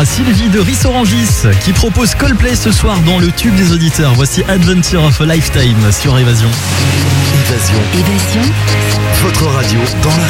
Sylvie de Rissorangis qui propose Coldplay ce soir dans le tube des auditeurs. Voici Adventure of a Lifetime sur Évasion. Évasion. Votre radio dans la